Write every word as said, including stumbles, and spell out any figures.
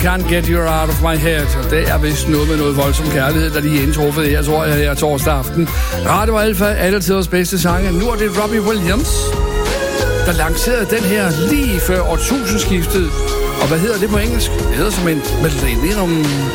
Can't Get You Out of My Head. Og det er vist noget med noget voldsom kærlighed, der lige er indtruffet her, tror jeg, her torsdag aften. Radio Alfa, alle tiders bedste sange. Nu er det Robbie Williams, der lancerede den her lige før årtusindskiftet. Og hvad hedder det på engelsk? Det hedder som en millennium